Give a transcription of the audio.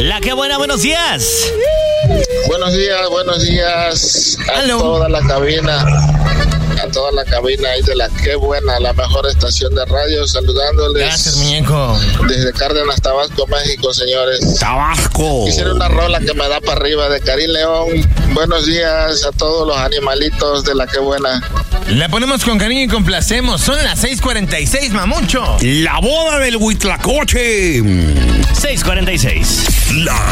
La que buena, buenos días. Buenos días a Hello. toda la cabina. A toda la cabina ahí de la que buena, la mejor estación de radio, saludándoles. Gracias, muñeco. Desde Cárdenas, Tabasco, México, señores. Tabasco. Quisiera una rola que me da para arriba de Karim León. Buenos días a todos los animalitos de la que buena. La ponemos con cariño y complacemos. Son las 6:46, mamucho. La boda del Huitlacoche. 6:46. La